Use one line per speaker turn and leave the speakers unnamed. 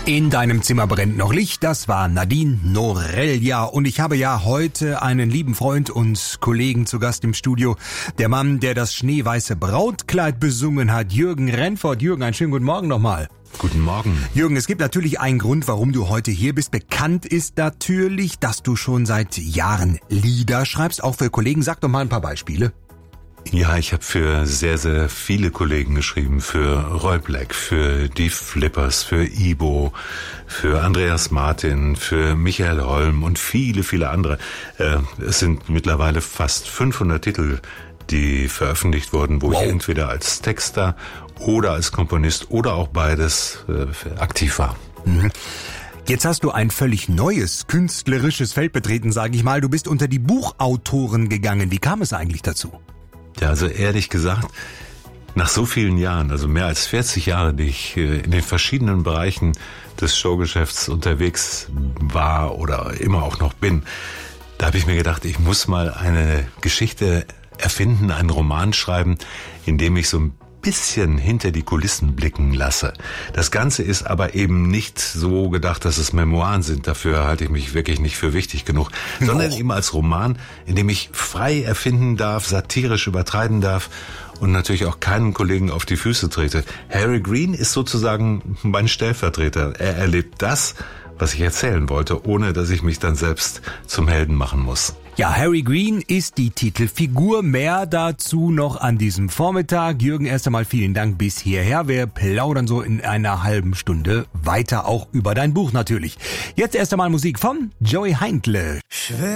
In deinem Zimmer brennt noch Licht, das war Nadine Norelia. Und ich habe ja heute einen lieben Freund und Kollegen zu Gast im Studio. Der Mann, der das schneeweiße Brautkleid besungen hat, Jürgen Renfort. Jürgen, einen schönen guten Morgen nochmal.
Guten Morgen.
Jürgen, es gibt natürlich einen Grund, warum du heute hier bist. Bekannt ist natürlich, dass du schon seit Jahren Lieder schreibst, auch für Kollegen. Sag doch mal ein paar Beispiele.
Ja, ich habe für sehr, sehr viele Kollegen geschrieben. Für Roy Black, für die Flippers, für Ibo, für Andreas Martin, für Michael Holm und viele, viele andere. Es sind mittlerweile fast 500 Titel, die veröffentlicht wurden, wo ich entweder als Texter oder als Komponist oder auch beides aktiv war.
Mhm. Jetzt hast du ein völlig neues künstlerisches Feld betreten, sage ich mal. Du bist unter die Buchautoren gegangen. Wie kam es eigentlich dazu?
Ja, also ehrlich gesagt, nach so vielen Jahren, also mehr als 40 Jahre, die ich in den verschiedenen Bereichen des Showgeschäfts unterwegs war oder immer auch noch bin, da habe ich mir gedacht, ich muss mal eine Geschichte erfinden, einen Roman schreiben, in dem ich so ein bisschen hinter die Kulissen blicken lasse. Das Ganze ist aber eben nicht so gedacht, dass es Memoiren sind, dafür halte ich mich wirklich nicht für wichtig genug, sondern eben als Roman, in dem ich frei erfinden darf, satirisch übertreiben darf und natürlich auch keinen Kollegen auf die Füße trete. Harry Green ist sozusagen mein Stellvertreter. Er erlebt das, was ich erzählen wollte, ohne dass ich mich dann selbst zum Helden machen muss.
Ja, Harry Green ist die Titelfigur. Mehr dazu noch an diesem Vormittag. Jürgen, erst einmal vielen Dank bis hierher. Wir plaudern so in einer halben Stunde weiter, auch über dein Buch natürlich. Jetzt erst einmal Musik von Joey Heindle.